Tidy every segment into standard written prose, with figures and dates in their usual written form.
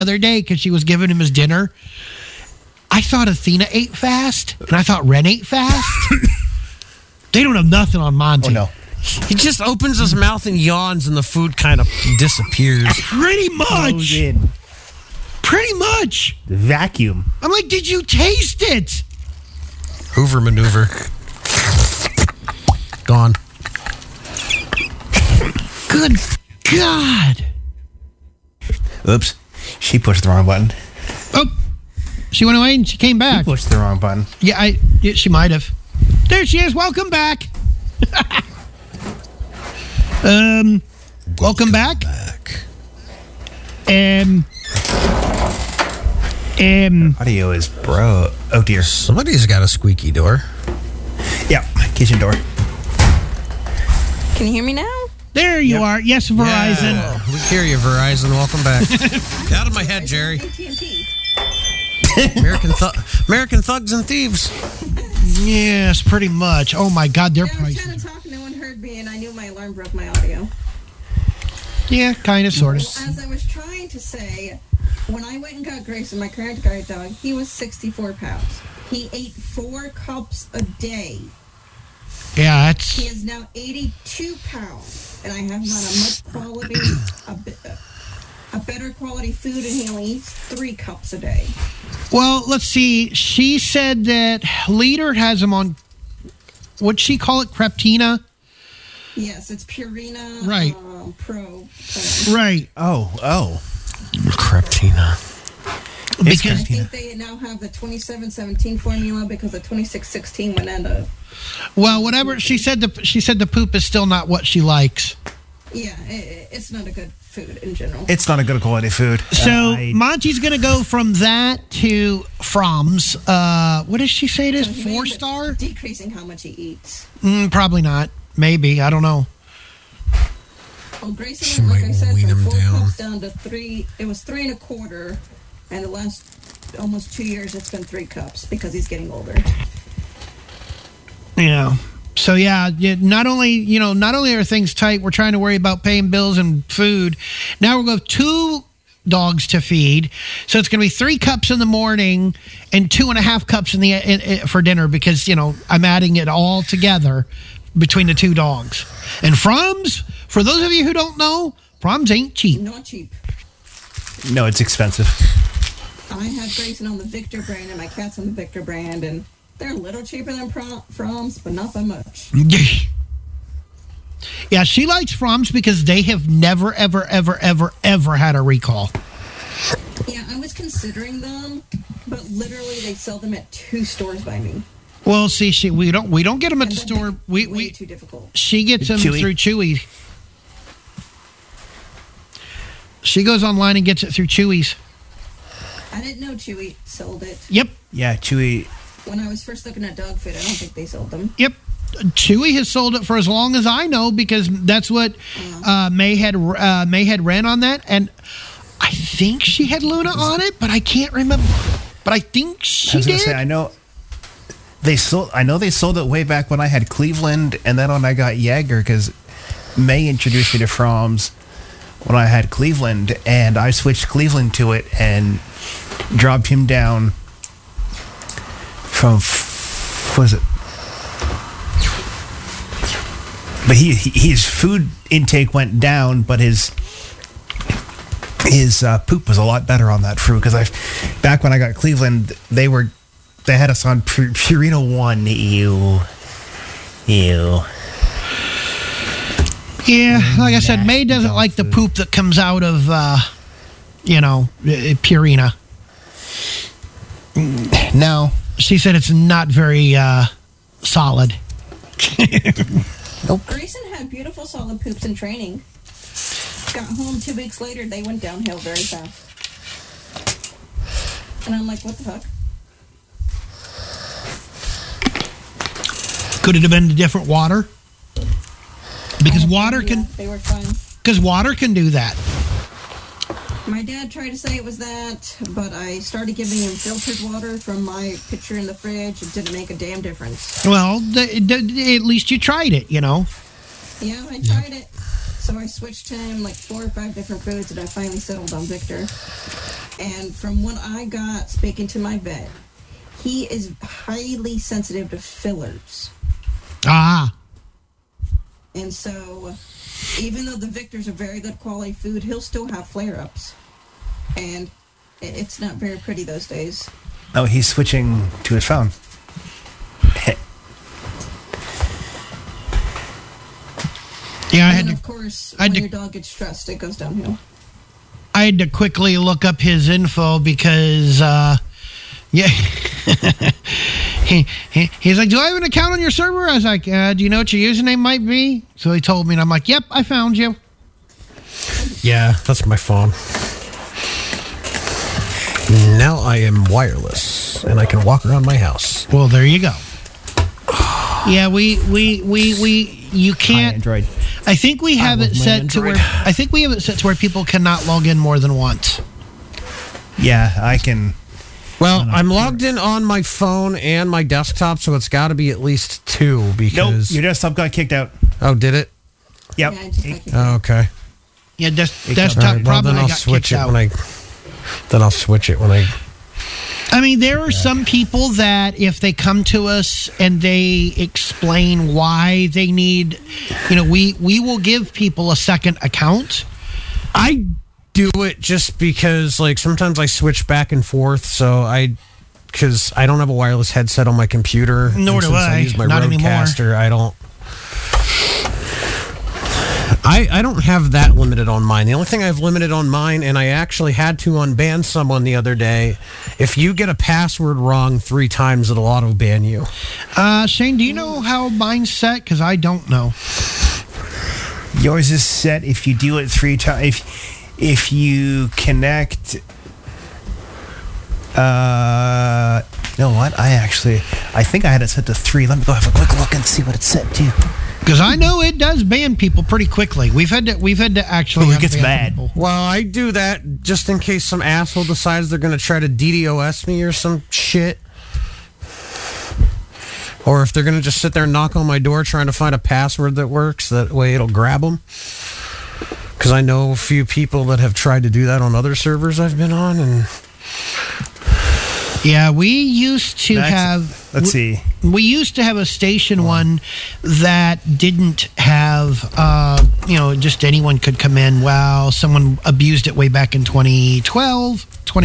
other day because she was giving him his dinner. I thought Athena ate fast, and I thought Ren ate fast. They don't have nothing on Monty. Oh, no. He just opens his mouth and yawns, and the food kind of disappears. Pretty much. Pretty much. Vacuum. I'm like, did you taste it? Hoover maneuver. Gone. Good God. Oops. She pushed the wrong button. Oh, she went away and she came back. Pushed the wrong button. Yeah, she might have. There she is. Welcome back. Welcome back. Audio is bro. Oh dear. Somebody's got a squeaky door. Yeah, kitchen door. Can you hear me now? There you are. Yes, Verizon. Yeah, we hear you, Verizon. Welcome back. Get out of my head, Jerry. AT&T. American thugs and thieves. Yes, pretty much. Oh my God, their I was prices. trying to talk, no one heard me, and I knew my alarm broke my audio. Yeah, kind of, sort of. As I was trying to say, when I went and got Grayson, my current guard dog, he was 64 pounds. He ate 4 cups a day. Yeah, He that's. is now 82 pounds, and I have him on a much quality, a better quality food, and he only eats 3 cups a day. Well, let's see. She said that Leader has him on. What'd she call it? Creptina? Yes, it's Purina Right. Pro. Right. Oh. Creptina. Because I think they now have the 2717 formula because the 2616 went into. well, whatever she said, the poop is still not what she likes. Yeah, it's not a good food in general. It's not a good quality food. So Monty's going to go from that to Fromm's. What does she say it is? He may end up 4-star? decreasing how much he eats. Probably not. Maybe. I don't know. Well, Grayson She went, like might I said, wean from him 4 down. cups down to 3. It was 3 1/4, and the last almost 2 years it's been 3 cups because he's getting older. Yeah. So not only are things tight, we're trying to worry about paying bills and food. Now we're going to have 2 dogs to feed, so it's going to be 3 cups in the morning and 2.5 cups for dinner because I'm adding it all together between the 2 dogs. And Fromm's, for those of you who don't know, Fromm's ain't cheap. Not cheap. No, it's expensive. I have Grayson on the Victor brand and my cat's on the Victor brand, and they're a little cheaper than Fromm's, but not by much. Yeah, she likes Fromm's because they have never, ever, ever, ever, ever had a recall. Yeah, I was considering them, but literally they sell them at 2 stores by me. Well, see, we don't get them at the And store. way We too difficult. she gets them Chewy. through Chewy. She goes online and gets it through Chewy's. I didn't know Chewy sold it. Yep, Yeah, Chewy. When I was first looking at dog food, I don't think they sold them. yep. Chewy has sold it for as long as I know because that's what May had ran on that, and I think she had Luna on it, but I can't remember. But I think I she was gonna did. say I know they sold it way back when I had Cleveland, and then when I got Jaeger, because May introduced me to Fromm's when I had Cleveland, and I switched Cleveland to it and dropped him down from what is it? But his food intake went down, but his poop was a lot better on that fruit because back when I got Cleveland, they had us on Purina 1. Ew. Yeah, like I said, May doesn't like the poop that comes out of Purina. No. She said it's not very solid. Grayson had beautiful solid poops in training. Got home 2 weeks later, they went downhill very fast. And I'm like, what the fuck? Could it have been different water? Because water can. Yeah, they were fine. Because water can do that. My dad tried to say it was that, but I started giving him filtered water from my pitcher in the fridge. It didn't make a damn difference. Well, at least you tried it, Yeah, I tried it. So I switched to him like 4 or 5 different foods, and I finally settled on Victor. And from what I got speaking to my vet, he is highly sensitive to fillers. Ah. And so, even though the Victor's a very good quality food, he'll still have flare-ups. And it's not very pretty those days. Oh, he's switching to his phone. Yeah, And of course, I had when to- your dog gets stressed, it goes downhill. I had to quickly look up his info because, yeah, he's like, "Do I have an account on your server?" I was like, "Do you know what your username might be?" So he told me, and I'm like, "Yep, I found you." Yeah, that's my phone. Now I am wireless, and I can walk around my house. Well, there you go. Yeah, you Hi, can't. Android. I think we have love it my set to where Android. I think we have it set to where people cannot log in more than once. Yeah, I can. Well, I'm logged in on my phone and my desktop, so it's got to be at least 2 Nope, because. your desktop got kicked out. Oh, did it? Yep. Yeah, I just like it. Oh, okay. Yeah, All desktop right, well, probably then I'll got switch kicked it out. when I. Then I'll switch it when I. I mean, there are some people that if they come to us and they explain why they need, we will give people a second account. I do it just because, like, sometimes I switch back and forth, because I don't have a wireless headset on my computer. Nor and do since I. use my Not anymore. Rodecaster. I don't have that limited on mine. The only thing I've limited on mine, and I actually had to unban someone the other day, if you get a password wrong 3 times, it'll auto ban you. Shane, do you know how mine's set? Because I don't know. Yours is set if you do it 3 times. If you connect. You know what? I think I had it set to 3. Let me go have a quick look and see what it's set to. Because I know it does ban people pretty quickly. We've had to actually. Oh, it gets unban bad. people. Well, I do that just in case some asshole decides they're going to try to DDoS me or some shit. Or if they're going to just sit there and knock on my door trying to find a password that works, that way it'll grab them. Because I know a few people that have tried to do that on other servers I've been on. And Yeah, we used to have. Let's see. We used to have a station one that didn't have, just anyone could come in. Well, someone abused it way back in 2012,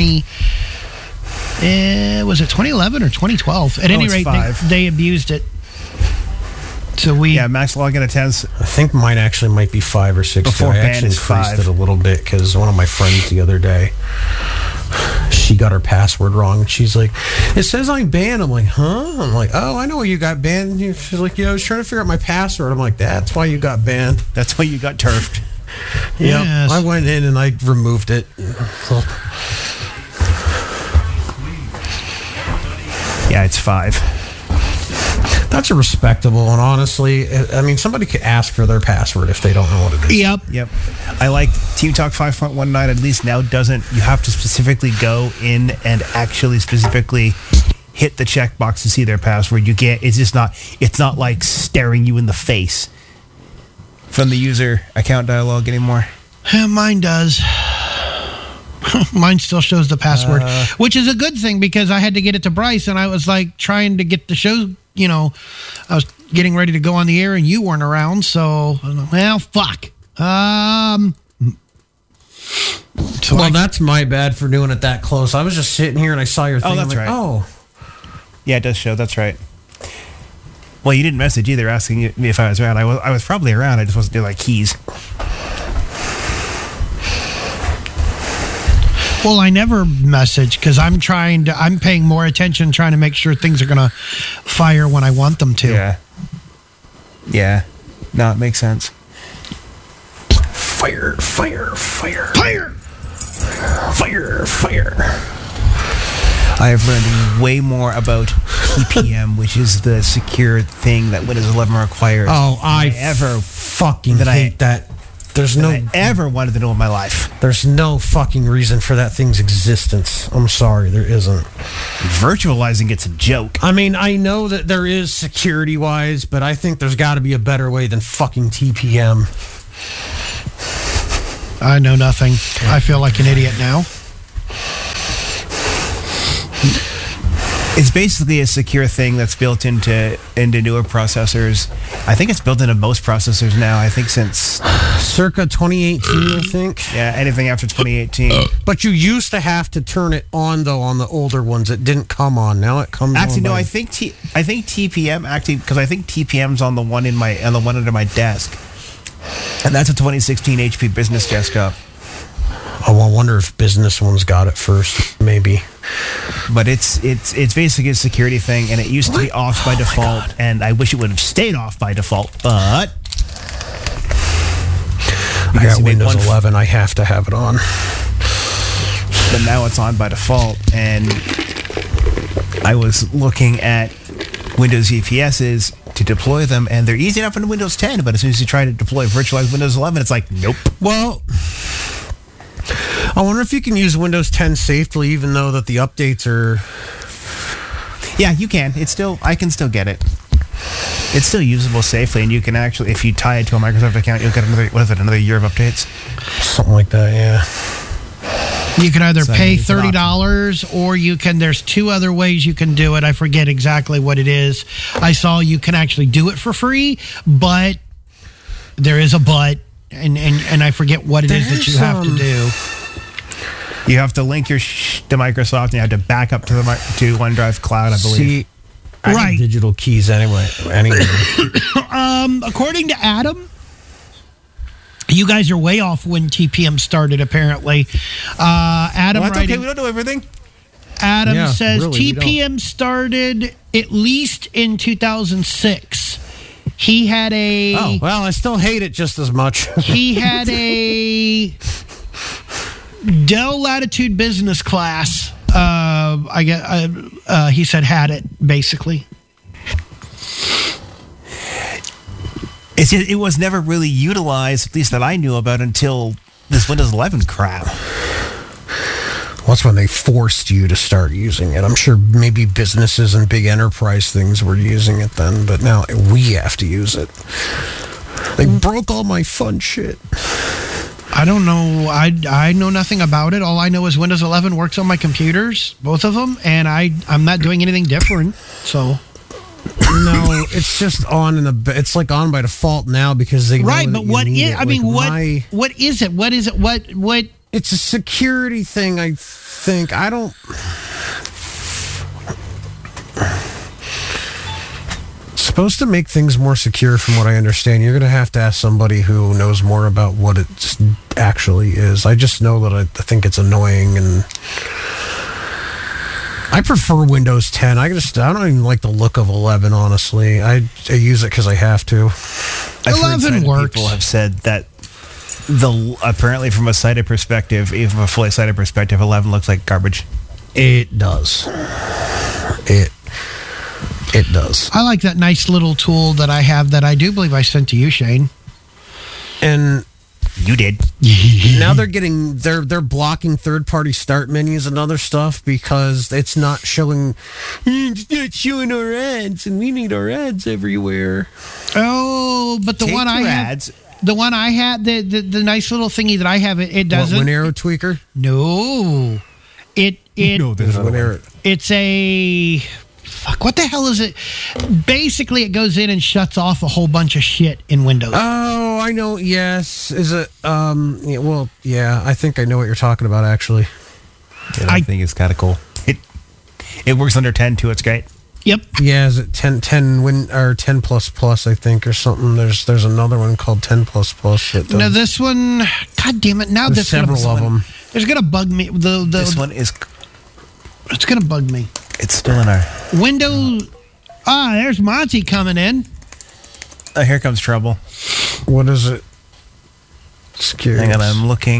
was it 2011 or 2012? At any it's rate, 5. they abused it. So we, Yeah, max login attempts. I think mine actually might be 5 or 6. Before I ban actually is 5. increased it a little bit because one of my friends the other day, she got her password wrong. She's like, "It says I'm banned." I'm like, "Huh?" I'm like, "Oh, I know you got banned." She's like, "Yeah, I was trying to figure out my password." I'm like, "That's why you got banned." That's why you got turfed. Yeah, Yes. I went in and I removed it. Yeah, it's 5. That's a respectable, and honestly, I mean, somebody could ask for their password if they don't know what it is. yep. Yep. I like Team Talk 5.19 at least now doesn't. You have to specifically go in and actually specifically hit the checkbox to see their password. You can't. It's just not. It's not like staring you in the face from the user account dialog anymore. Mine does. Mine still shows the password, which is a good thing because I had to get it to Bryce, and I was like trying to get the show. I was getting ready to go on the air, and you weren't around. So, well, fuck. So Well, that's my bad for doing it that close. I was just sitting here and I saw your thing. that's I'm like, right. Oh, Yeah, it does show. That's right. Well, you didn't message either asking me if I was around. I was probably around. I just wasn't doing like keys. Well, I never message because I'm paying more attention, trying to make sure things are going to fire when I want them to. Yeah. Yeah. No, it makes sense. fire, fire, fire, Fire! fire, fire. I have learned way more about TPM, which is the secure thing that Windows 11 requires. Oh, I ever fucking that I- hate that. There's than no I ever wanted to know in my life. There's no fucking reason for that thing's existence. I'm sorry, there isn't. Virtualizing it's a joke. I mean, I know that there is security-wise, but I think there's got to be a better way than fucking TPM. I know nothing. I feel like an idiot now. It's basically a secure thing that's built into newer processors. I think it's built into most processors now. I think since circa 2018, I think. Yeah, anything after 2018. But you used to have to turn it on though on the older ones. It didn't come on. Now it comes. Actually, on no. by- I think TPM actually, because I think TPM's on the one under my desk, and that's a 2016 HP Business desktop. Oh, I wonder if business ones got it first. Maybe. But it's basically a security thing, and it used to be off by default, and I wish it would have stayed off by default, but I got Windows 11. I have to have it on. But now it's on by default, and I was looking at Windows VPSs to deploy them, and they're easy enough in Windows 10, but as soon as you try to deploy virtualized Windows 11, it's like, nope. Well, I wonder if you can use Windows 10 safely, even though that the updates are. Yeah, you can. I can still get it. It's still usable safely, and you can actually, if you tie it to a Microsoft account, you'll get another year of updates. Something like that, yeah. You can either So pay it's an $30 or you can, there's two other ways you can do it. I forget exactly what it is. I saw you can actually do it for free, but there is a but, and I forget what it is that you have to do. You have to link your to Microsoft, and you have to back up to OneDrive Cloud, I believe. See, I Right. have digital keys anyway. According to Adam, you guys are way off when TPM started, apparently. Adam Well, that's writing, okay. We don't know everything. Adam Yeah, says really, we TPM started at least in 2006. He had a Oh, well, I still hate it just as much. he had a Dell Latitude business class. I get. He said had it basically. It was never really utilized, at least that I knew about, until this Windows 11 crap. That's when they forced you to start using it. I'm sure maybe businesses and big enterprise things were using it then, but now we have to use it. They broke all my fun shit. I don't know. I know nothing about it. All I know is Windows 11 works on my computers, both of them, and I'm not doing anything different. So No, it's just on it's like on by default now because they know right, that but you what need is? it. I mean, Like what is it? What is it? What? It's a security thing, I think. I don't. It's supposed to make things more secure, from what I understand. You're going to have to ask somebody who knows more about what it actually is. I just know that I think it's annoying, and I prefer Windows 10. I don't even like the look of 11, honestly. I use it because I have to. I've heard 11 some works. people have said that apparently from a sighted perspective, even from a fully sighted perspective, 11 looks like garbage. It does. It does. I like that nice little tool that I have that I do believe I sent to you, Shane. And You did. now they're blocking third-party start menus and other stuff because it's not showing our ads, and we need our ads everywhere. Oh, but the Take one I your had, ads. the one I had, the nice little thingy that I have, it doesn't. What, Winero Tweaker? No, There's Winero. it's a fuck. What the hell is it? Basically, it goes in and shuts off a whole bunch of shit in Windows. Oh, I know. Yes, is it? Yeah, well, yeah. I think I know what you're talking about. Actually, Yeah, I think it's kind of cool. It works under 10 too. It's great. Yep. yeah. Is it 10 or 10 plus plus? I think or something. There's another one called 10 plus plus. Now this one, God damn it! Now There's this gonna, several of them. It's gonna bug me. This one is. It's gonna bug me. It's still in our. Windows. There's Monty coming in. Here comes trouble. What is it? Scary. Hang on, I'm looking.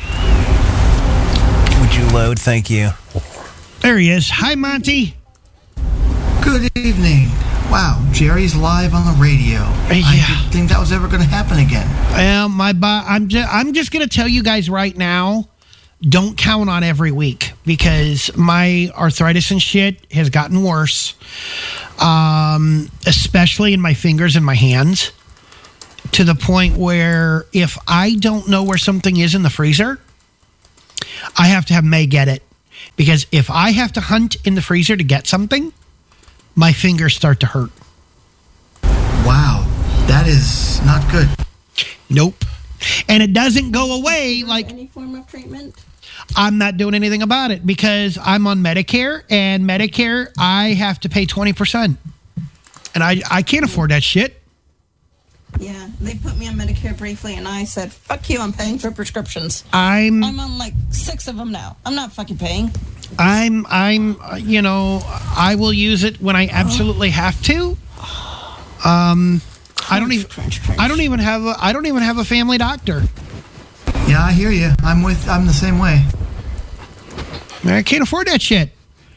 Would you load? Thank you. There he is. Hi, Monty. Good evening. Wow, Jerry's live on the radio. I Yeah. didn't think that was ever going to happen again. Well, I'm just gonna tell you guys right now. Don't count on every week because my arthritis and shit has gotten worse, especially in my fingers and my hands, to the point where if I don't know where something is in the freezer, I have to have May get it. Because if I have to hunt in the freezer to get something, my fingers start to hurt. Wow, that is not good. Nope. And it doesn't go away like Any form of treatment? I'm not doing anything about it because I'm on Medicare, and Medicare, I have to pay 20%. And I can't afford that shit. Yeah, they put me on Medicare briefly, and I said, fuck you, I'm paying for prescriptions. I'm on like 6 of them now. I'm not fucking paying. you know, I will use it when I absolutely have to. I don't even have a family doctor. Yeah, I hear you. I'm the same way. I can't afford that shit.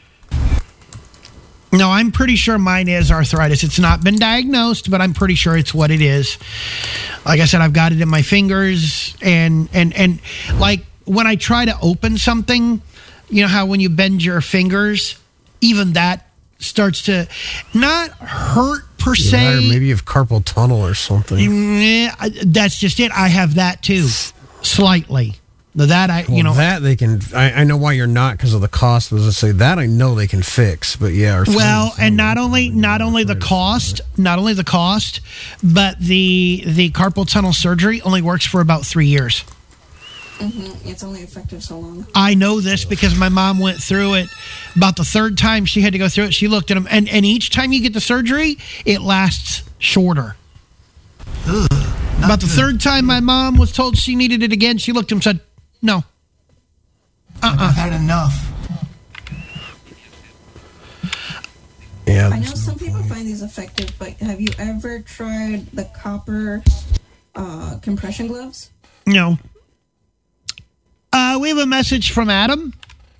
No, I'm pretty sure mine is arthritis. It's not been diagnosed, but I'm pretty sure it's what it is. Like I said, I've got it in my fingers, and like when I try to open something, you know how when you bend your fingers, even that starts to not hurt per se. Or maybe you have carpal tunnel or something. Yeah, that's just it. I have that too, slightly. That that they can. I know why you're not, because of the cost. As I say, that I know they can fix. But yeah, well, and not only the cost, but the carpal tunnel surgery only works for about 3 years. Mm-hmm. It's only effective so long. I know this because my mom went through it. About the third time she had to go through it, she looked at him, and each time you get the surgery, it lasts shorter. Ugh, About the good. third time my mom was told she needed it again, she looked at him and said, no. I've had enough. Yeah. I know some people find these effective, but have you ever tried the copper compression gloves? No. We have a message from Adam.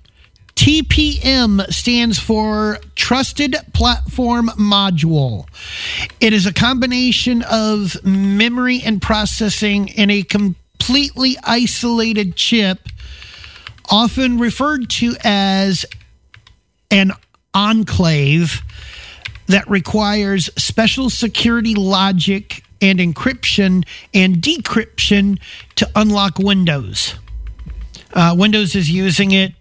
TPM stands for Trusted Platform Module. It is a combination of memory and processing in a completely isolated chip, often referred to as an enclave, that requires special security logic and encryption and decryption to unlock Windows. Windows is using it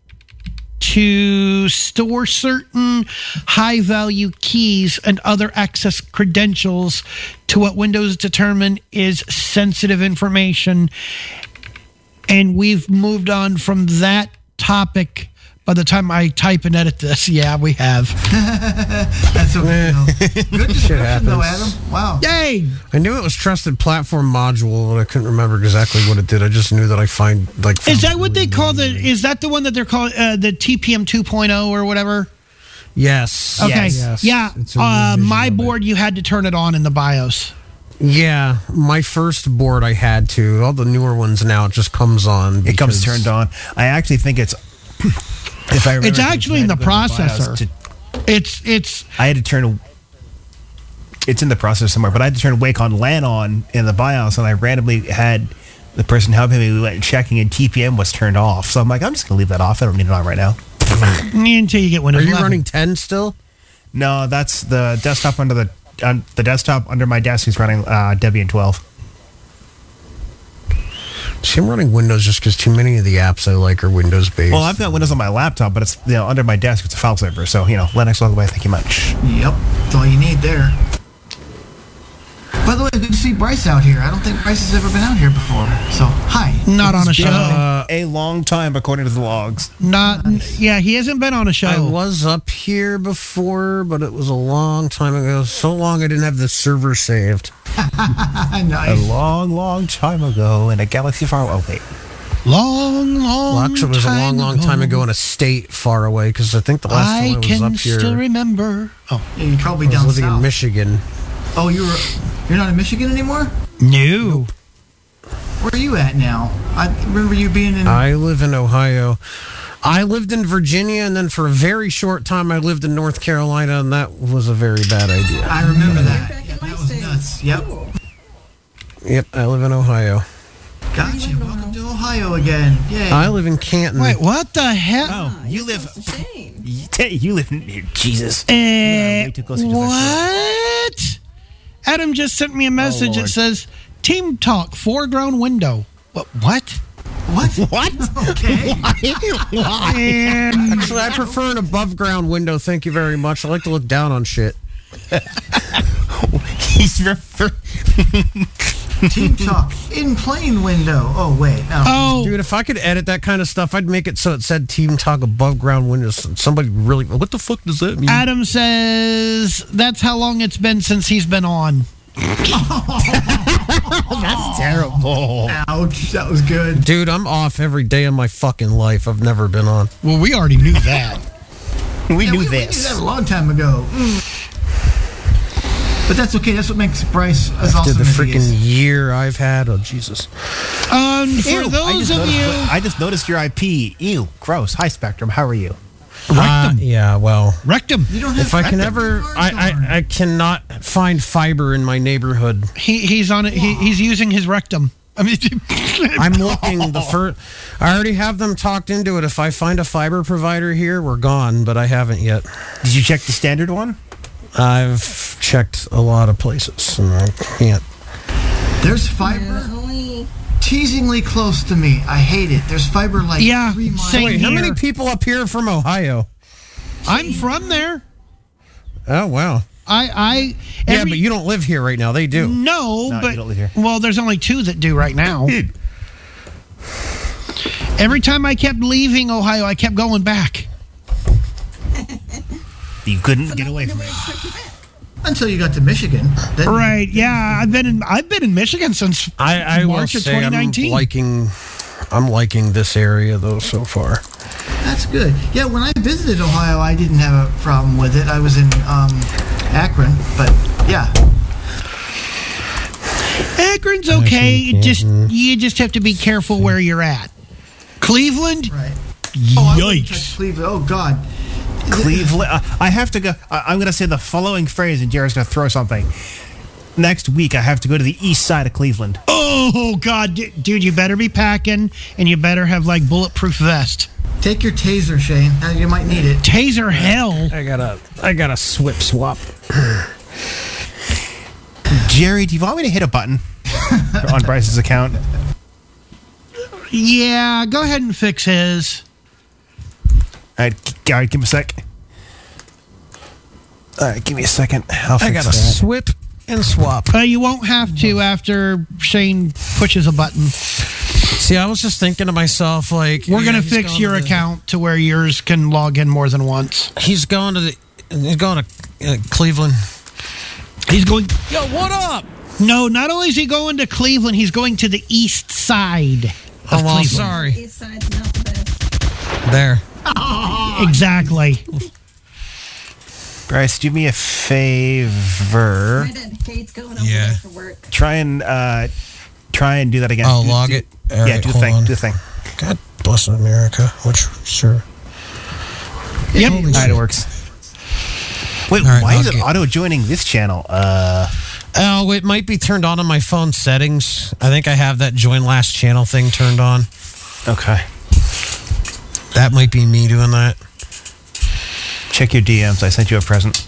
to store certain high-value keys and other access credentials to what Windows determine is sensitive information. And we've moved on from that topic by the time I type and edit this. Yeah, we have. That's okay. though. Good description, though, happens. Adam. Wow. Yay! I knew it was Trusted Platform Module, and I couldn't remember exactly what it did. I just knew that I find like. Is that what they call the? Is that the one that they're calling the TPM 2.0 or whatever? Yes. Okay. Yes. Yeah. It's a revision My of it. board, you had to turn it on in the BIOS. Yeah, my first board I had to. All the newer ones now it just comes on. It comes because- turned on. I actually think it's. If I remember, It's actually in the I had to go to BIOS processor. to- It's I had to turn. It's in the processor somewhere, but I had to turn Wake on LAN on in the BIOS, and I randomly had the person helping me. We went checking, and TPM was turned off. So I'm like, I'm just gonna leave that off. I don't need it on right now. until you get Windows Are you 11. running 10 still? No, that's the desktop under the desktop under my desk is running Debian 12. See, I'm running Windows just because too many of the apps I like are Windows based. Well, I've got Windows on my laptop, but it's under my desk. It's a file server, so Linux all the way. Thank you much. Yep. That's all you need there. By the way, good to see Bryce out here. I don't think Bryce has ever been out here before. So, hi. Not on a It's been show. a long time, according to the logs. Yeah, he hasn't been on a show. I was up here before, but it was a long time ago. So long I didn't have the server saved. A Nice. long, long time ago in a galaxy far away. Long Well, actually, it was a long time ago in a state far away because I think the last I time I was can up here, still remember. Oh, Yeah, you're probably I was down living in south. Michigan. Oh, you're not in Michigan anymore? no. Where are you at now? I remember you being in. I live in Ohio. I lived in Virginia, and then for a very short time, I lived in North Carolina, and that was a very bad idea. I remember that. Back Yeah, in my that was state. nuts. Yep. Cool. Yep, I live in Ohio. Gotcha. Welcome to Ohio again. Yay. I live in Canton. Wait, what the hell? Oh, you It's live. a shame. You live in Jesus. Eh, too close to the what? Adam just sent me a message that Lord. says, Team Talk, foreground window. What? What? What? Okay. And Actually, I prefer an above ground window. Thank you very much. I like to look down on shit. He's refer- Team Talk in plain window. Oh, wait. No. oh, Dude, if I could edit that kind of stuff, I'd make it so it said Team Talk above ground windows. Somebody really, what the fuck does that mean? Adam says that's how long it's been since he's been on. That's terrible. Ouch. That was good. Dude, I'm off every day of my fucking life. I've never been on. Well, we already knew that. We Yeah, knew we knew this. that a long time ago. But that's okay. That's what makes Bryce as After awesome the as he freaking is. year I've had, oh Jesus. For Ew, those of you, I just noticed your IP. Ew, gross. Hi, Spectrum. How are you? Yeah, well, rectum. You don't have if I can rectum. ever, I cannot find fiber in my neighborhood. He's on it. He's using his rectum. I mean, I'm looking I already have them talked into it. If I find a fiber provider here, we're gone, but I haven't yet. Did you check the standard one? I've checked a lot of places and I can't. There's fiber teasingly close to me. I hate it. There's fiber like Yeah, 3 miles. same Wait, how here. many people up here are from Ohio? I'm from there. Oh, wow. Yeah, Yeah, but you don't live here right now. They do. No, No, but you don't live here. well, there's only 2 that do right now. Every time I kept leaving Ohio, I kept going back. You couldn't get away from it. Until you got to Michigan. Then Right? Yeah, I've been in Michigan since I will March of say 2019. I'm liking this area though so far. That's good. Yeah, when I visited Ohio, I didn't have a problem with it. I was in Akron, but yeah. Akron's okay. You just have to be careful where you're at. Cleveland, Right. Oh, I wouldn't yikes! touch Cleveland. Oh, God. Cleveland. I have to go. I'm going to say the following phrase, and Jared's going to throw something. Next week, I have to go to the east side of Cleveland. Oh God, dude, you better be packing, and you better have like bulletproof vest. Take your taser, Shane. You might need it. Taser hell. I got a swip swap. Jerry, do you want me to hit a button on Bryce's account? Yeah, go ahead and fix his. All right, give me a sec. All right, give me a second. I'll fix I got a that. swip and swap. You won't have to after Shane pushes a button. See, I was just thinking to myself, like, We're gonna he's fix going your to the- account to where yours can log in more than once. He's going to Cleveland. He's going. Yo, what up? No, not only is he going to Cleveland, he's going to the east side of Oh, well, Cleveland. sorry. East side's not the best. There. Exactly. Bryce, do me a favor. My dad hates going over Yeah. there for work. Try and do that again. Oh, Do- log do- it? All Yeah, right, do the hold thing. on. Do the thing. God bless America. Which, sure. Yep. All right, it works. Wait, All right, why is I'll it get- auto joining this channel? Oh, it might be turned on my phone settings. I think I have that join last channel thing turned on. Okay. That might be me doing that. Check your DMs. I sent you a present.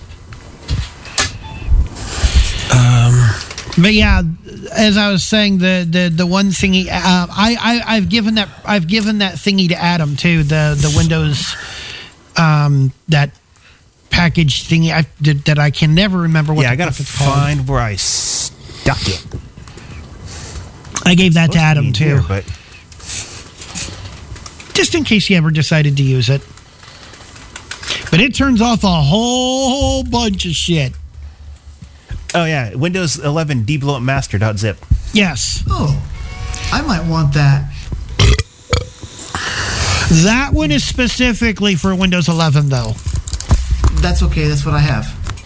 But yeah, as I was saying, the one thingy, I've given that thingy to Adam too. The Windows that package thingy that I can never remember what. Yeah, the I gotta fuck it's called. find where I stuck it. I gave that to Adam Supposed to be in too, here, but just in case he ever decided to use it. But it turns off a whole bunch of shit. oh yeah, Windows 11 debloat master.zip. Yes, Oh, I might want that. that one is specifically for Windows 11 though. That's okay. That's what I have.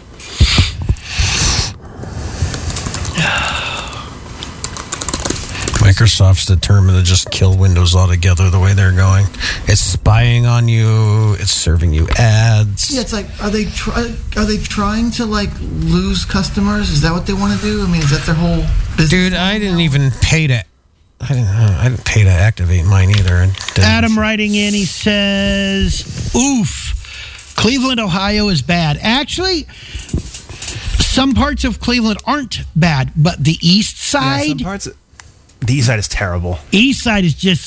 Microsoft's determined to just kill Windows altogether the way they're going. It's spying on you. It's serving you ads. Yeah, it's like, are they trying to like lose customers? Is that what they want to do? I mean, is that their whole business? Dude, I didn't even pay to. I didn't pay to activate mine either. And didn't- Adam writing in, he says, oof, Cleveland, Ohio is bad. Actually, some parts of Cleveland aren't bad, but the east Yeah, side, some parts. The east side is terrible. East side is just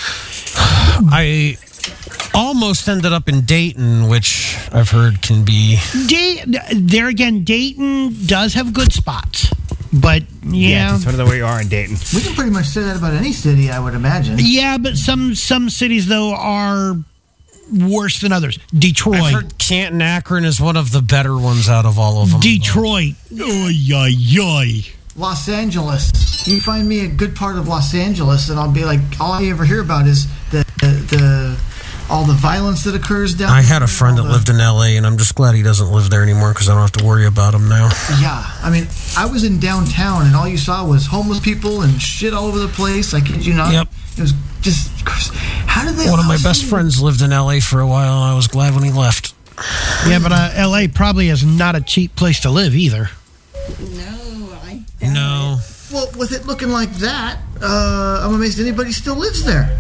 I almost ended up in Dayton, which I've heard can be. there again. Dayton does have good spots, but yeah. Depends on where you are in Dayton. We can pretty much say that about any city, I would imagine. Yeah, but some cities though are worse than others. Detroit. I've heard Canton, Akron is one of the better ones out of all of them. Detroit. Oy, oy, oy. Los Angeles. You find me a good part of Los Angeles, and I'll be like, all I ever hear about is the all the violence that occurs down there. I had a friend that lived in L.A., and I'm just glad he doesn't live there anymore because I don't have to worry about him now. Yeah, I mean, I was in downtown, and all you saw was homeless people and shit all over the place. I kid you not. Yep. It was just, how did they? One of my best friends lived in L.A. for a while, and I was glad when he left. Yeah, but L.A. probably is not a cheap place to live either. No, I doubt No. it. Well, with it looking like that, I'm amazed anybody still lives there.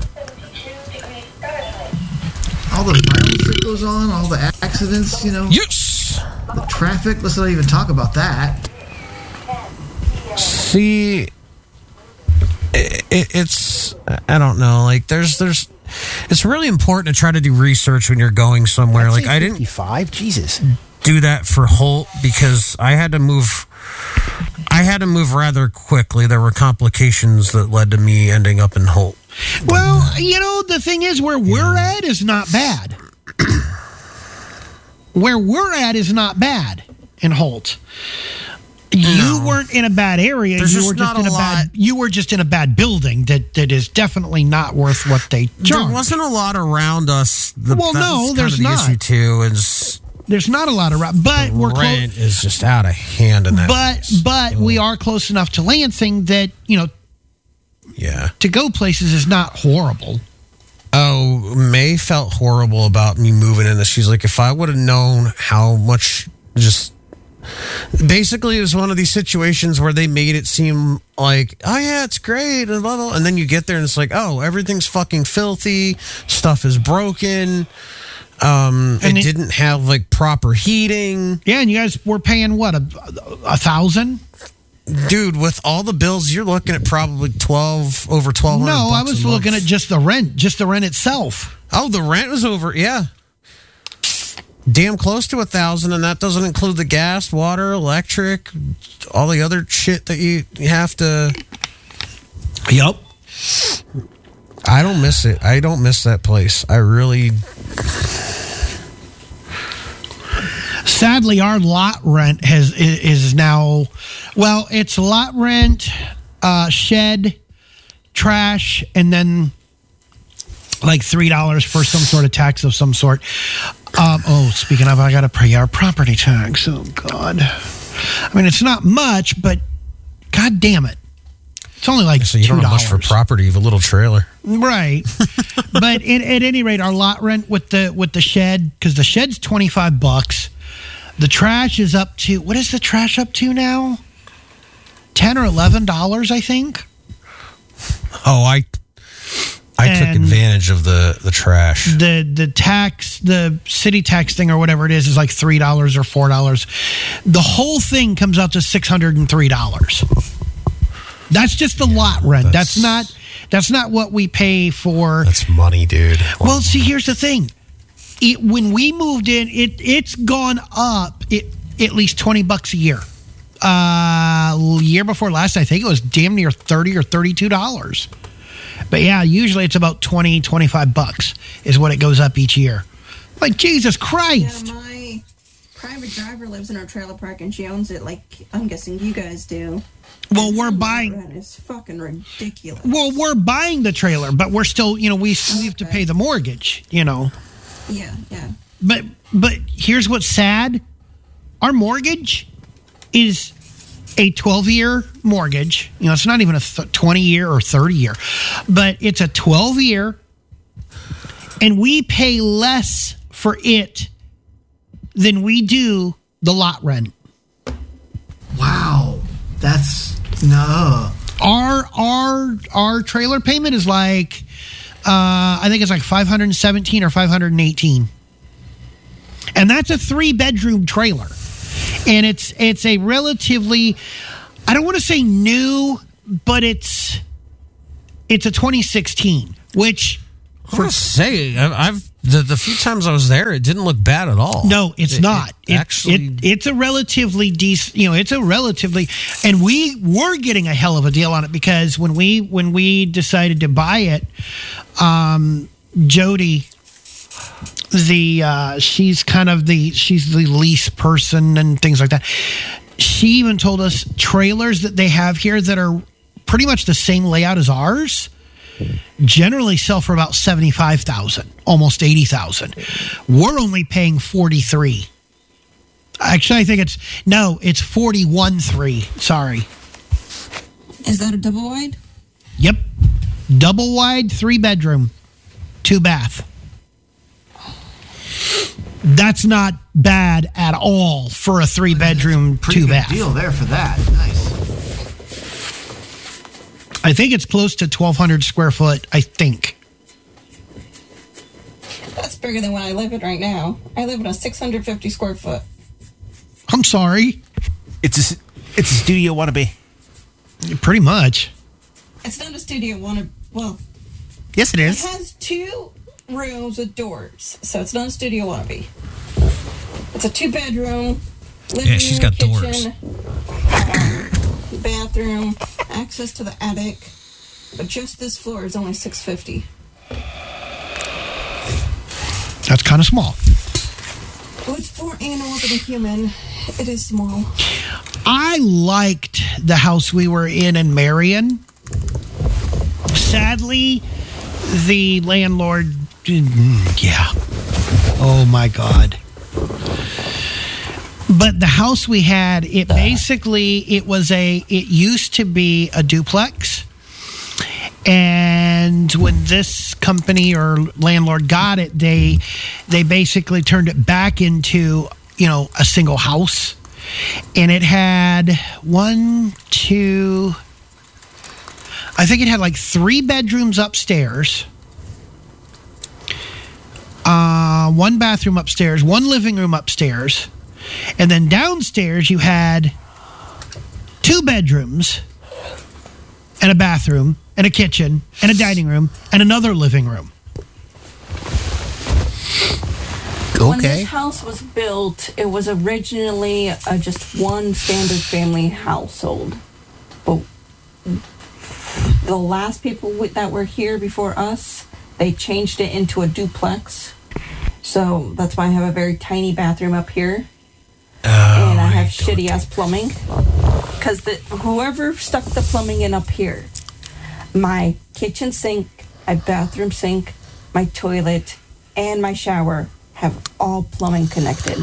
All the violence that goes on, all the accidents, Yes! the traffic. Let's not even talk about that. See, it's I don't know. Like, there's. It's really important to try to do research when you're going somewhere. Like, I didn't 55. Jesus. do that for Holt because I had to move rather quickly. There were complications that led to me ending up in Holt. Well, the thing is, where we're at is not bad. Where we're at is not bad in Holt. You weren't in a bad area. There's You were just just not in a a bad. lot. You were just in a bad building that is definitely not worth what they charge. There wasn't a lot around us. Well, no, there's the not. issue too. Is There's not a lot of, but we're close. rent is just out of hand in that. place. But we are close enough to Lansing that Yeah. to go places is not horrible. Oh, May felt horrible about me moving in this. She's like, if I would have known how much, just basically, it was one of these situations where they made it seem like, oh yeah, it's great, and blah, blah, and then you get there and it's like, oh, everything's fucking filthy, stuff is broken. It didn't have like proper heating. Yeah, and you guys were paying what, $1,000? Dude, with all the bills, you're looking at probably over $1,200. No, I was a month. looking at just the rent itself. Oh, the rent was over. Yeah, damn close to $1,000, and that doesn't include the gas, water, electric, all the other shit that you have to. Yep. I don't miss it. I don't miss that place. I really. Sadly, our lot rent is now, well, it's lot rent, shed, trash, and then like $3 for some sort of tax of some sort. Speaking of, I got to pay our property tax. Oh God, I mean it's not much, but God damn it, it's only like So you don't have much for $2. property. You have a little trailer. Right. But at any rate, our lot rent with the shed, because the shed's $25. The trash is up to, what is the trash up to now? $10 or $11, I think. Oh, I took And advantage of the trash. The tax, the city tax thing or whatever it is like $3 or $4. The whole thing comes out to $603. That's just the lot rent. That's not what we pay for. That's money, dude. Well, see, here's the thing. When we moved in, it's gone up at least $20 a year. Year before last, I think it was damn near $30 or $32. But yeah, usually it's about $20-$25 is what it goes up each year. Like Jesus Christ! Yeah, my private driver lives in our trailer park and she owns it. Like I'm guessing you guys do. Well, we're buying. Rent is fucking ridiculous. Well, we're buying the trailer, but we're still, we have to pay the mortgage. Yeah. But here's what's sad. Our mortgage is a 12-year mortgage. It's not even a 20-year or 30-year. But it's a 12-year, and we pay less for it than we do the lot rent. Wow, that's no. Our trailer payment is like, I think it's like $517 or $518, and that's a 3-bedroom trailer, and it's a relatively, I don't want to say new, but it's It's a 2016, which I want to say, I've the few times I was there, it didn't look bad at all. no, it's not. Actually, It's a relatively decent. It's a relatively, and we were getting a hell of a deal on it because when we decided to buy it, Jody, she's the lease person and things like that. She even told us trailers that they have here that are pretty much the same layout as ours generally sell for about $75,000, almost $80,000. We're only paying $43,000. Actually, I think it's 41,300. Sorry. Is that a double wide? Yep, double wide, 3-bedroom, 2-bath. That's not bad at all for a 3-bedroom, Pretty good 2-bath. deal there for that. Nice. I think it's close to 1,200 square foot. I think. That's bigger than what I live in right now. I live in a 650 square foot. I'm sorry. It's a studio wannabe. Pretty much. It's not a studio well, Yes, it it is. has 2 rooms with doors, so it's not a studio wannabe. It's a 2-bedroom, living Yeah, she's room, got doors. kitchen, bathroom, access to the attic, but just this floor is only $650. That's kind of small. With 4 animals and a human, it is small. I liked the house we were in Marion. Sadly, the landlord, yeah. Oh my God. But the house we had, it used to be a duplex. And when this company or landlord got it, they basically turned it back into, a single house. And it had I think it had like 3 bedrooms upstairs, 1 bathroom upstairs, 1 living room upstairs. And then downstairs you had 2 bedrooms and a bathroom and a kitchen and a dining room and another living room. When Okay. this house was built, it was originally just one standard family household. But the last people that were here before us, they changed it into a duplex. So that's why I have a very tiny bathroom up here. And I have shitty ass plumbing. Because whoever stuck the plumbing in up here, my kitchen sink, my bathroom sink, my toilet, and my shower have all plumbing connected.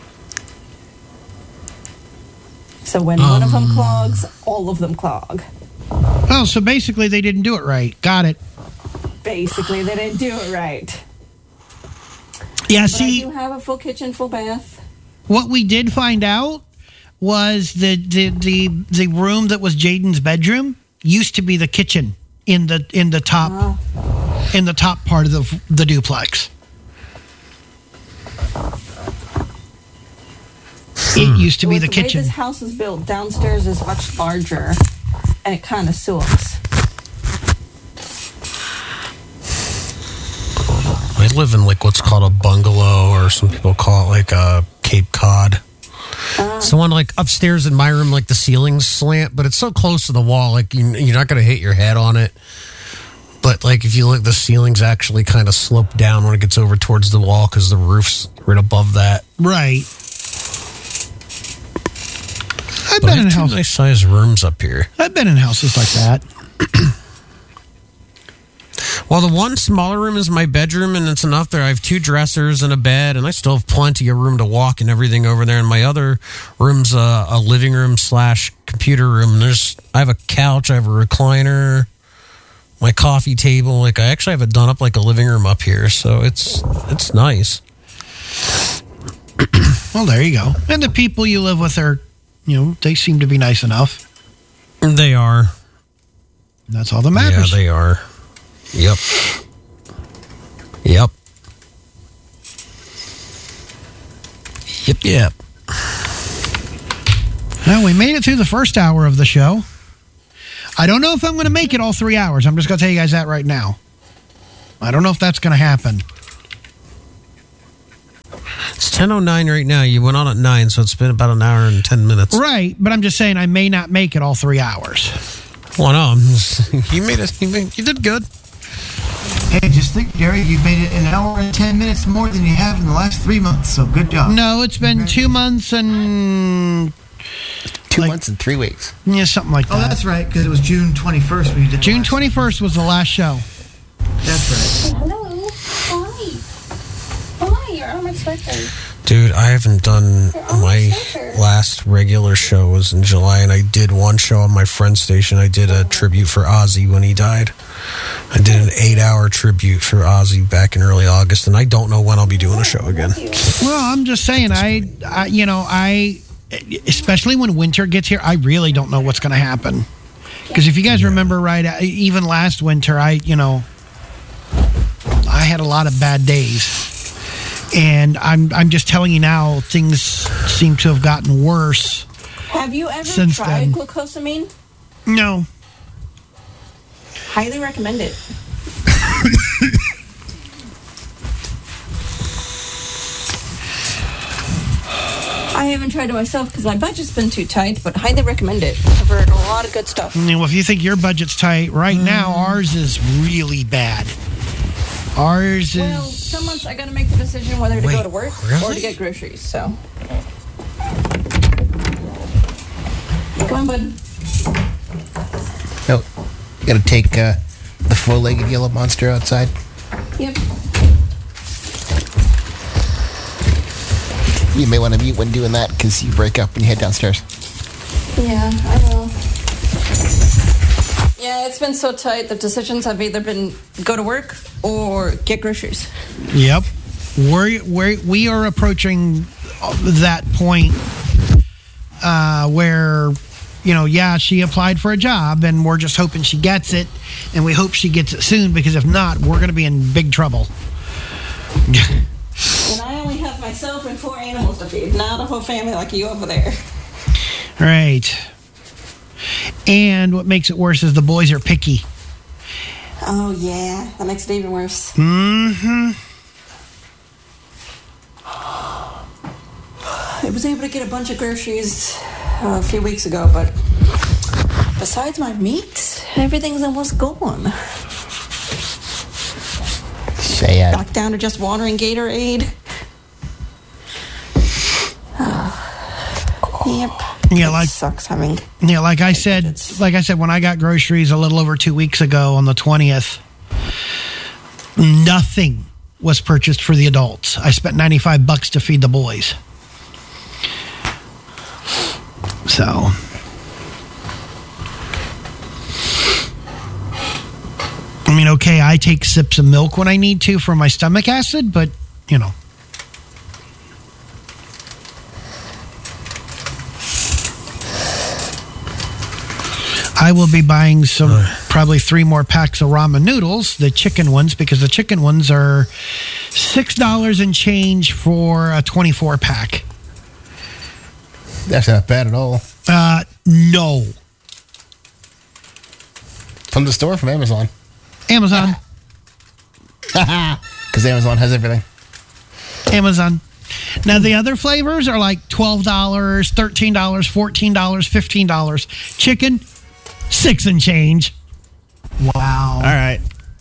So when one of them clogs, all of them clog. Oh, so basically they didn't do it right. Got it. Basically, they didn't do it right. Yeah, But see, I do have a full kitchen, full bath. what we did find out was the room that was Jaden's bedroom used to be the kitchen in the top part of the duplex. It used to be the way kitchen. this house is built, downstairs is much larger, and it kind of sucks. I live in like what's called a bungalow, or some people call it like a Cape Cod. It's the one like upstairs in my room, like the ceilings slant, but it's so close to the wall, like you're not going to hit your head on it. But like if you look, the ceilings actually kind of slope down when it gets over towards the wall because the roof's right above that. Right. I've But I been in have two houses. nice sized rooms up here. I've been in houses like that. Well, the one smaller room is my bedroom, and it's enough there. I have 2 dressers and a bed, and I still have plenty of room to walk and everything over there. And my other room's a living room / computer room. I have a couch, I have a recliner, my coffee table. Like I actually have it done up like a living room up here, so it's nice. Well, there you go. And the people you live with are, they seem to be nice enough. They are. That's all that matters. Yeah, they are. Yep. Yep. Yep. Well, we made it through the first hour of the show. I don't know if I'm going to make it all 3 hours. I'm just going to tell you guys that right now. I don't know if that's going to happen. It's 10:09 right now. You went on at 9, so it's been about an hour and 10 minutes. Right, but I'm just saying I may not make it all 3 hours. Well, no, you did good. Hey, just think, Jerry, you made it an hour and 10 minutes more than you have in the last 3 months, so good job. No, it's been 2 months and... 2 months and 3 weeks. Yeah, something like that. Oh, that's right, because it was June 21st when you did the June last 21st was the last show. That's right. Hello. Hi, you're unexpected. Dude, I haven't done my last regular show was in July, and I did one show on my friend's station. I did a tribute for Ozzy when he died. I did an 8-hour tribute for Ozzy back in early August, and I don't know when I'll be doing a show again. Well, I'm just saying, I especially when winter gets here, I really don't know what's going to happen. Because if you guys remember right, even last winter, I had a lot of bad days. And I'm just telling you now, things seem to have gotten worse. Have you ever Since tried then. glucosamine? No. Highly recommend it. I haven't tried it myself because my budget's been too tight, but highly recommend it. I've heard a lot of good stuff. Well, if you think your budget's tight, right now ours is really bad. Ours Well, is... some months I got to make the decision whether to Wait, go to work or really? to get groceries. So, come on, bud. No, you gotta take the four-legged yellow monster outside. Yep. You may want to mute when doing that because you break up when you head downstairs. Yeah, I will. Yeah, it's been so tight. The decisions have either been go to work or get groceries. Yep. We are approaching that point where, she applied for a job and we're just hoping she gets it, and we hope she gets it soon, because if not, we're going to be in big trouble. And I only have myself and 4 animals to feed, not a whole family like you over there. Right. And what makes it worse is the boys are picky. Oh, yeah. That makes it even worse. Mm-hmm. I was able to get a bunch of groceries a few weeks ago, but besides my meat, everything's almost gone. Sad. Back down to just water and Gatorade. Yep. Yeah, It sucks having. Yeah, like I said, when I got groceries a little over 2 weeks ago on the 20th, nothing was purchased for the adults. I spent $95 to feed the boys. So, okay, I take sips of milk when I need to for my stomach acid, but, I will be buying probably 3 more packs of ramen noodles, the chicken ones, because the chicken ones are $6 and change for a 24 pack. That's not bad at all. No. From the store, from Amazon. Amazon. Because Amazon has everything. Amazon. Now, the other flavors are like $12, $13, $14, $15. Chicken, $6 and change. Wow. All right.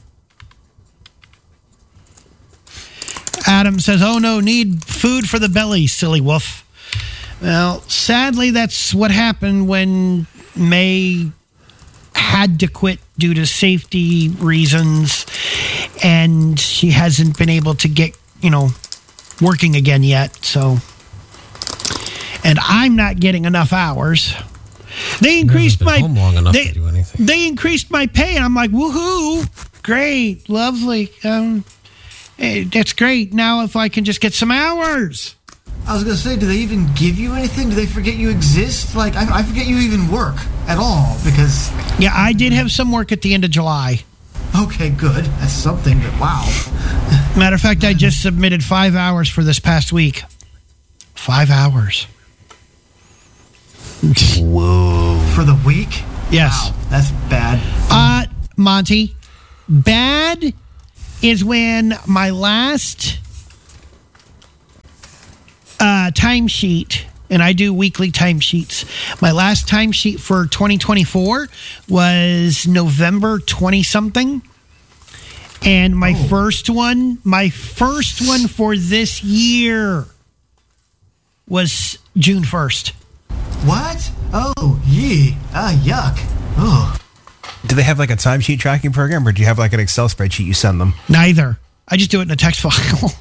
Adam says, "Oh no, need food for the belly, silly wolf." Well, sadly, that's what happened when May had to quit due to safety reasons, and she hasn't been able to get, working again yet. So, and I'm not getting enough hours. They increased been home long enough to do anything. They increased my pay, and I'm like, woohoo, great, lovely. Hey, that's great. Now, if I can just get some hours. I was going to say, do they even give you anything? Do they forget you exist? Like, I forget you even work at all, because... Yeah, I did have some work at the end of July. Okay, good. That's something, but wow. Matter of fact, I just submitted 5 hours for this past week. 5 hours. Whoa. For the week? Yes. Wow, that's bad. Monty, bad is when my last timesheet, and I do weekly timesheets. My last timesheet for 2024 was November 20-something. And my first one for this year was June 1st. What? Oh, yee. Yuck. Oh. Do they have like a timesheet tracking program, or do you have like an Excel spreadsheet you send them? Neither. I just do it in a text file.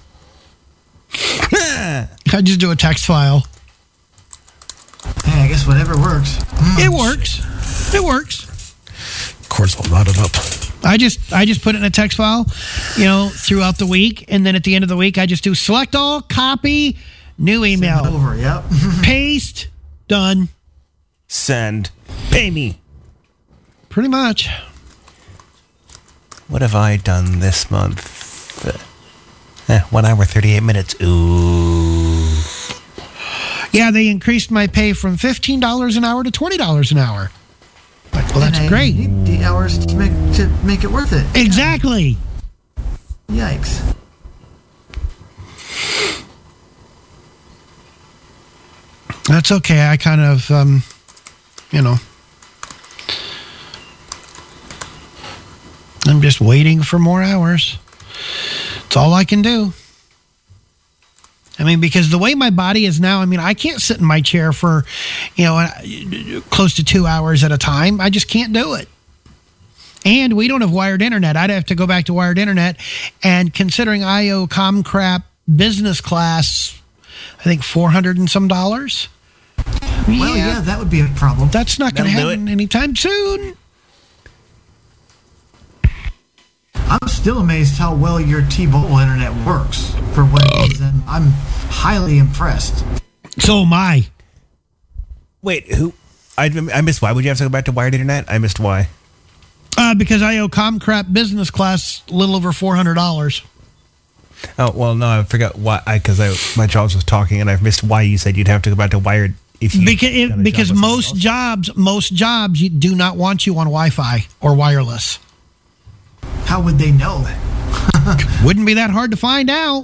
I just do a text file. Hey, I guess whatever works. It works. It works. Of course, I'll knot it up. I just put it in a text file, throughout the week, and then at the end of the week, I just do select all, copy, new email, Send it over, yep. paste, done. Send. Pay me. Pretty much. What have I done this month? 1 hour, 38 minutes. Ooh. Yeah, they increased my pay from $15 an hour to $20 an hour. Like, well, that's And I great. need the hours to make it worth it. Exactly. Yikes. That's okay. I kind of, I'm just waiting for more hours. That's all I can do. I mean, because the way my body is now, I can't sit in my chair for, close to 2 hours at a time. I just can't do it. And we don't have wired internet. I'd have to go back to wired internet. And considering I owe Comcrap business class, I think $400 and some. Well, yeah, that would be a problem. That's not going to That'll do happen anytime soon. I'm still amazed how well your T-Mobile internet works for what it is, and I'm highly impressed. So am I. Wait, who? I missed why. Would you have to go back to wired internet? I missed why. Because I owe Comcrap business class a little over $400. Oh, well, no, I forgot why. Because my Charles was talking, and I missed why you said you'd have to go back to wired if you Because most jobs you do not want you on Wi-Fi or wireless. How would they know? Wouldn't be that hard to find out.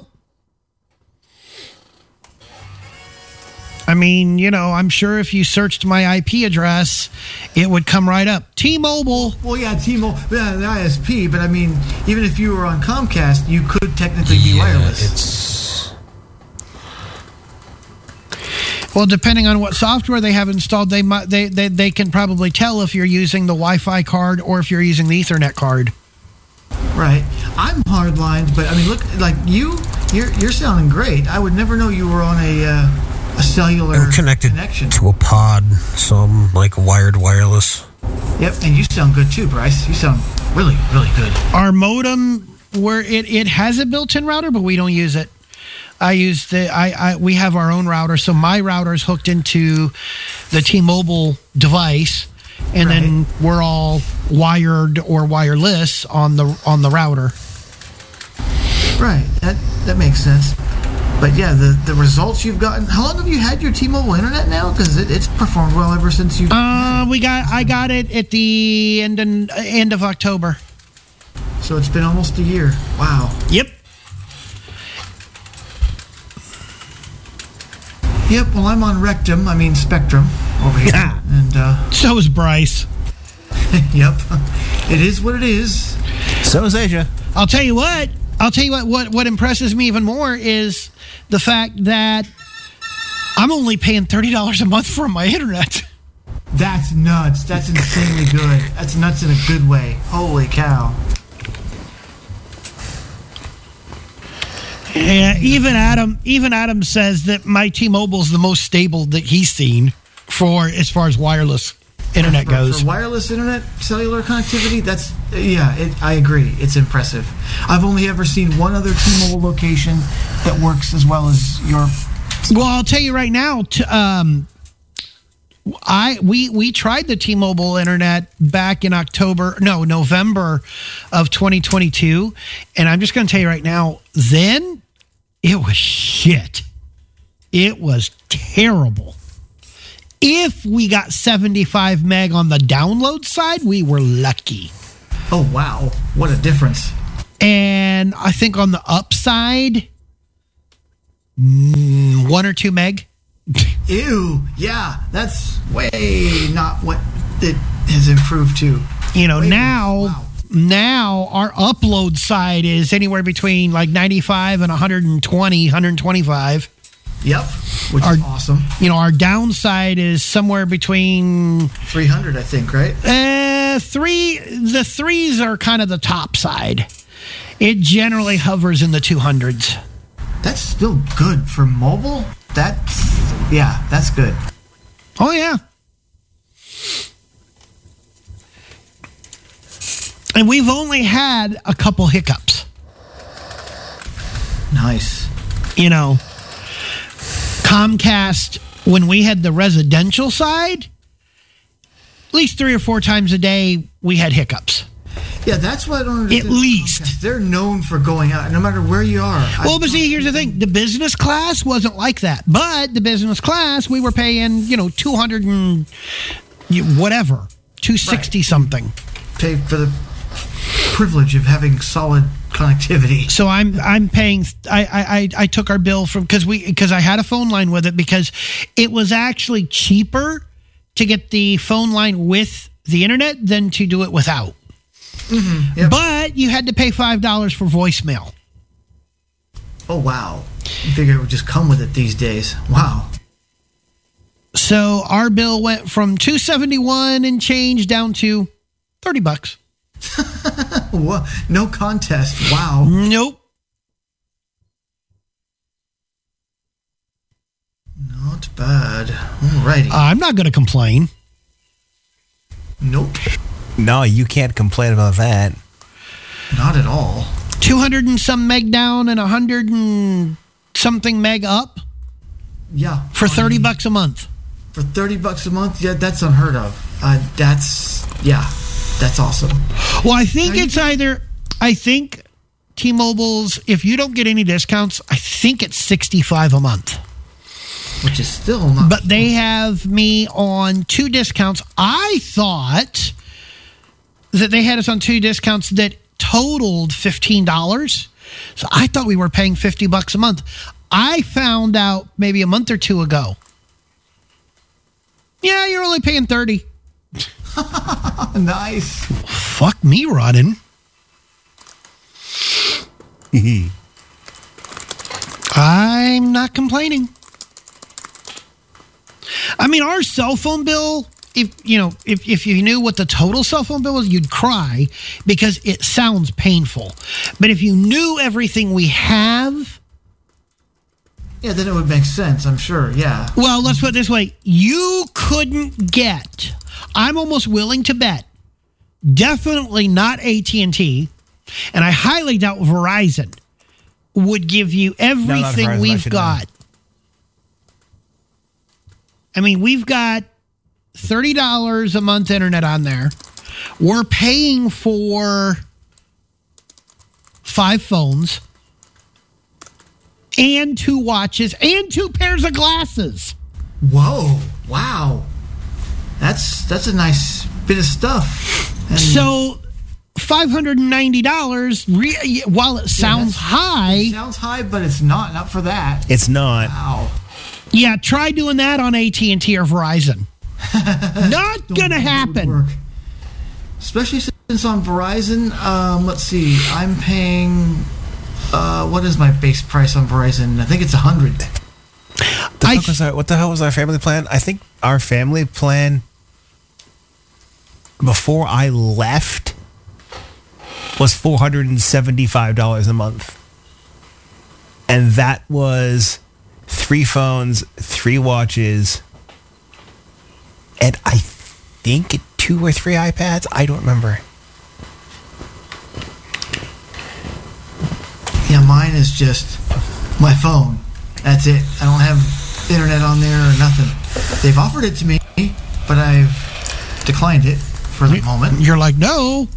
I'm sure if you searched my IP address, it would come right up. T-Mobile. Well, yeah, T-Mobile, the ISP, but even if you were on Comcast, you could technically be wireless. Well, depending on what software they have installed, they can probably tell if you're using the Wi-Fi card or if you're using the Ethernet card. Right. I'm hardlined, but look, like you're sounding great. I would never know you were on a cellular I'm connected connection to a pod, so I'm like wired wireless. Yep, and you sound good too, Bryce. You sound really, really good. Our modem, where it has a built-in router, but we don't use it. We have our own router, so my router is hooked into the T-Mobile device, and then we're all wired or wireless on the router. Right, that makes sense. But yeah, the results you've gotten. How long have you had your T-Mobile internet now? Because it's performed well ever since you. I got it at the end of October. So it's been almost a year. Wow. Yep. Yep. Well, I'm on Spectrum over here, and so is Bryce. Yep. It is what it is. So is Asia. I'll tell you what. What impresses me even more is the fact that I'm only paying $30 a month for my internet. That's nuts. That's insanely good. That's nuts in a good way. Holy cow. Yeah, even Adam says that my T-Mobile is the most stable that he's seen as far as wireless internet goes. For wireless internet, cellular connectivity, I agree. It's impressive. I've only ever seen one other T-Mobile location that works as well as your. Well, I'll tell you right now. We tried the T-Mobile internet back in November of 2022, and I'm just going to tell you right now. Then it was shit. It was terrible. If we got 75 meg on the download side, we were lucky. Oh, wow. What a difference. And I think on the upside, 1 or 2 meg. Ew. Yeah, that's way not what it has improved to. You know, Wait, now wow. now our upload side is anywhere between like 95 and 120, 125. Yep, which is awesome. You know, our downside is somewhere between 300, I think, right? the threes are kind of the top side. It generally hovers in the 200s. That's still good for mobile. That's good. Oh, yeah. And we've only had a couple hiccups. Nice. You know, Comcast, when we had the residential side, at least 3 or 4 times a day, we had hiccups. Yeah, that's what I don't understand. At least. Comcast. They're known for going out, no matter where you are. Well, but see, here's the thing. The business class wasn't like that. But the business class, we were paying, 200 and whatever, 260 something. Pay for the privilege of having solid connectivity. So I'm paying. I took our bill from because I had a phone line with it because it was actually cheaper to get the phone line with the internet than to do it without. Mm-hmm, yep. But you had to pay $5 for voicemail. Oh, wow. You figure it would just come with it these days. Wow. So our bill went from $271 and change down to $30. What? No contest. Wow. Nope. Not bad. Alrighty. I'm not going to complain. Nope. No, you can't complain about that. Not at all. 200 and some meg down and 100 and something meg up Yeah. for $30 a month. For $30 a month? Yeah, that's unheard of. That's awesome. Well, I think T-Mobile's, if you don't get any discounts, I think it's $65 a month. Which is still not. But they have me on 2 discounts. I thought that they had us on 2 discounts that totaled $15. So I thought we were paying $50 a month. I found out maybe a month or 2 ago. Yeah, you're only paying $30. Nice. Fuck me, Rodden. I'm not complaining. I mean, our cell phone bill, if you knew what the total cell phone bill was, you'd cry because it sounds painful. But if you knew everything we have, Yeah, then it would make sense, I'm sure. Yeah. well, let's put it this way. You couldn't get, I'm almost willing to bet, definitely not AT&T, and I highly doubt Verizon would give you everything Verizon, I we've should got. know. I mean, we've got $30 a month internet on there. We're paying for 5 phones and 2 watches and 2 pairs of glasses. Whoa. Wow. That's a nice bit of stuff. And So $590, while it sounds high, it sounds high, but it's not for that. It's not. Wow. yeah, try doing that on AT&T or Verizon. Not Don't gonna think it would happen. work. Especially since on Verizon, let's see, I'm paying, what is my base price on Verizon? I think it's $100. What the hell was our family plan? I think our family plan before I left was $475 a month. And that was 3 phones, 3 watches, and I think 2 or 3 iPads. I don't remember. Yeah, mine is just my phone. That's it. I don't have internet on there or nothing. They've offered it to me, but I've declined it for the moment. You're like, no.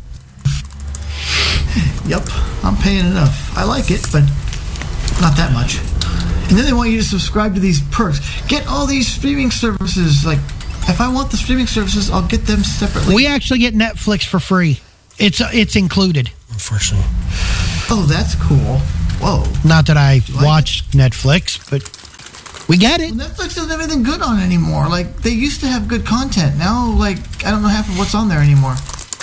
Yep, I'm paying enough. I like it, but not that much. And then they want you to subscribe to these perks. Get all these streaming services. Like, if I want the streaming services, I'll get them separately. We actually get Netflix for free. It's included. Unfortunately. Oh, that's cool. Whoa. Not that I like watch Netflix, but we get it. Well, Netflix doesn't have anything good on it anymore. Like, they used to have good content. Now, like, I don't know half of what's on there anymore.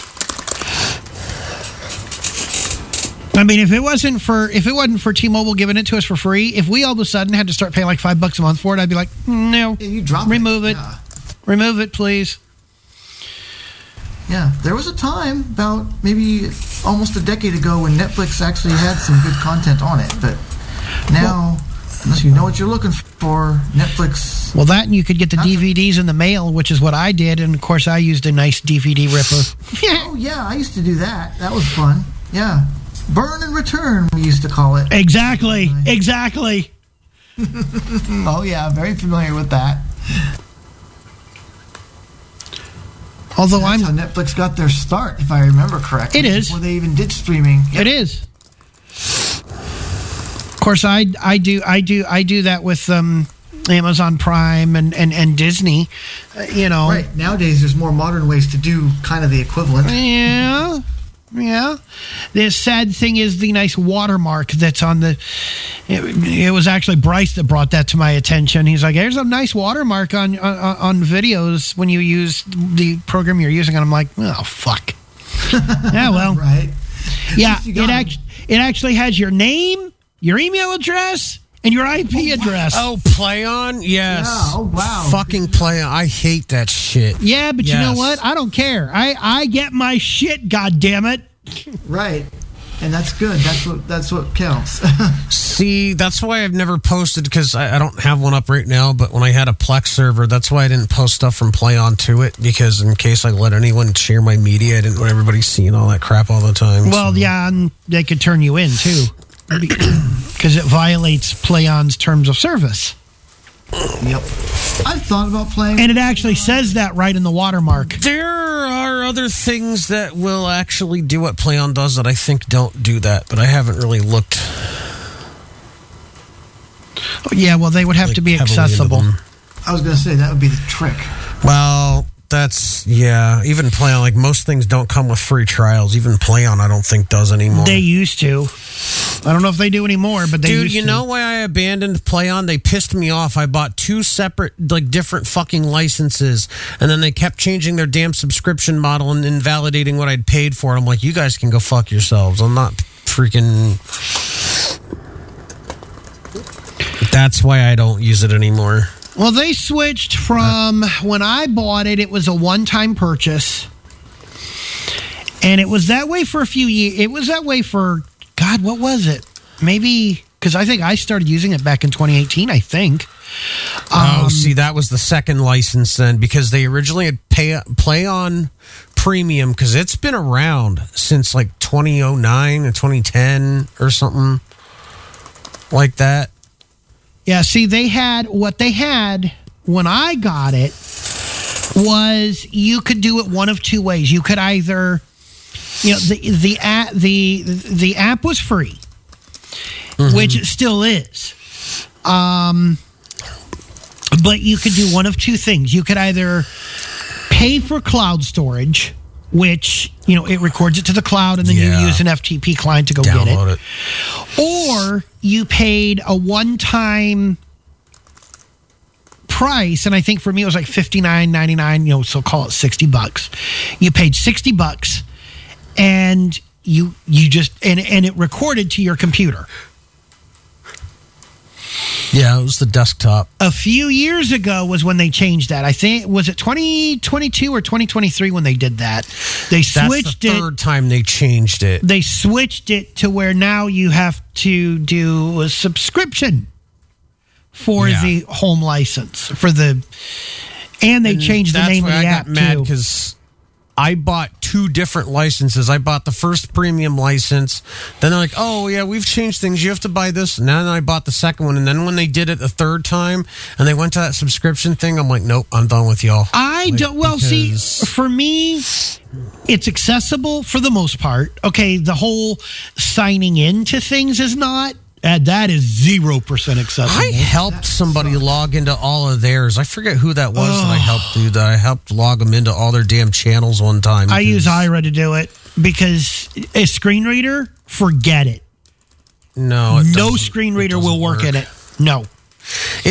I mean, if it wasn't for T-Mobile giving it to us for free, if we all of a sudden had to start paying like $5 a month for it, I'd be like, no, Yeah, you drop remove it, Yeah. remove it, please. Yeah, there was a time about maybe almost a decade ago when Netflix actually had some good content on it, but now, unless you know what you're looking for, Netflix. Well, that and you could get the That's a- DVDs in the mail, which is what I did, and of course I used a nice DVD ripper. Oh yeah, I used to do that. That was fun. Yeah, burn and return we used to call it. Exactly. Oh yeah, very familiar with that. Although That's how Netflix got their start, if I remember correctly. It is. Before they even did streaming. it is. Of course, I do that with Amazon Prime and Disney. You know, Right. Nowadays, there's more modern ways to do kind of the equivalent. Yeah. The sad thing is the nice watermark that's on the. It was actually Bryce that brought that to my attention. He's like, "There's a nice watermark on videos when you use the program you're using," and I'm like, "Oh fuck." Yeah, well, Right. yeah. least you got It actually has your name, your email address, and your IP address. Oh, PlayOn? Yes. Yeah, oh, wow. Fucking PlayOn. I hate that shit. Yeah, but you know Yes. what? I don't care. I get my shit. God damn it. Right. And that's good. That's what counts. See, that's why I've never posted, because I don't have one up right now, but when I had a Plex server, that's why I didn't post stuff from PlayOn to it, because in case I let anyone share my media, I didn't want everybody seeing all that crap all the time. Well, so. yeah, and they could turn you in too, because it violates PlayOn's terms of service, Yep. I've thought about playing. and it actually says that right in the watermark. There are other things that will actually do what PlayOn does that I think don't do that, but I haven't really looked. Yeah, well, they would have to be heavily into accessible. them. I was going to say that would be the trick. Well, that's, yeah. Even PlayOn, like most things don't come with free trials. Even PlayOn, I don't think does anymore. They used to. I don't know if they do anymore, but they Dude, used you to. know why I abandoned PlayOn? They pissed me off. I bought two separate, like, different fucking licenses, and then they kept changing their damn subscription model and invalidating what I'd paid for it. I'm like, you guys can go fuck yourselves. I'm not freaking... That's why I don't use it anymore. Well, they switched from when I bought it. It was a one-time purchase, and it was that way for a few years. It was that way for God. What was it? Maybe because I think I started using it back in 2018. I think. See, that was the second license then, because they originally had PlayOn Premium, because it's been around since like 2009 or 2010 or something like that. Yeah, see, they had what they had when I got it was you could do it one of two ways. You could either, you know, the app was free, which it still is, but you could do one of two things. You could either pay for cloud storage, which, you know, it records it to the cloud, and then Yeah. you use an FTP client to go get it. Download it. Or you paid a one-time price, and I think for me it was like $59.99, you know, so call it $60. You paid $60, and you just and it recorded to your computer. Yeah, it was the desktop. A few years ago was when they changed that. I think, was it 2022 or 2023 when they did that? They That's switched the it. third time they changed it. They switched it to where now you have to do a subscription for Yeah. the home license and they changed the name of the app I got mad too. because I bought two different licenses. I bought the first premium license. Then they're like, oh, yeah, we've changed things. You have to buy this. And then I bought the second one. And then when they did it the third time and they went to that subscription thing, I'm like, nope, I'm done with y'all. I don't. Well, see, because- for me, it's accessible for the most part. Okay, the whole signing in to things is not. That is 0% accessible. I helped somebody log into all of theirs. I forget who that was that I helped do that. I helped log them into all their damn channels one time. I use Ira to do it because a screen reader, forget it. No No screen reader will work in it. No.